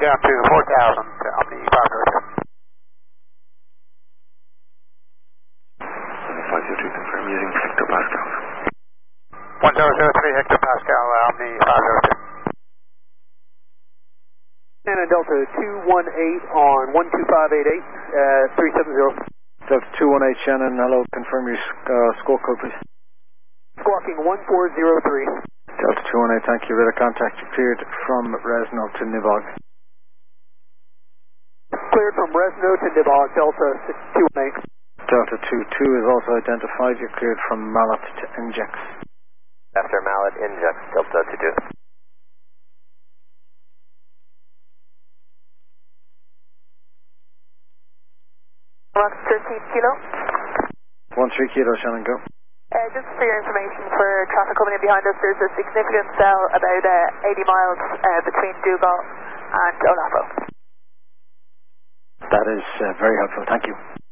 down to 4,000 Omni 502. 502, confirm using hectopascals. 1003 hectopascal, Omni 502. And Delta 218 on 12588, 370. Delta 218 Shannon, hello, confirm your score code please. Squawking 1403. Delta 218, thank you. Radar contact, you cleared from Resno to Nibog. Cleared from Resno to Nibog, Delta 218. Delta 22 is also identified, you're cleared from Mallet to Injex. After Mallet, Injex, Delta 22. Box 13 Kilo. 13 Kilo, Shannon, go. Just for your information, for traffic coming in behind us, there's a significant cell about 80 miles between Dougal and Olafo. That is very helpful, thank you.